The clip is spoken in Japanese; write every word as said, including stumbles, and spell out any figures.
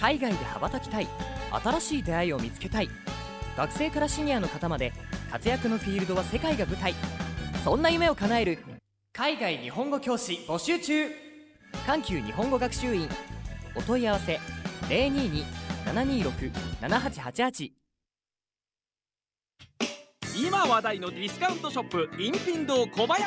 海外で羽ばたきたい、新しい出会いを見つけたい、学生からシニアの方まで活躍のフィールドは世界が舞台。そんな夢を叶える海外日本語教師募集中。環球日本語学習院。お問い合わせ ゼロにーにー ななにーろく ななはちはちはち。 今話題のディスカウントショップインピン堂小林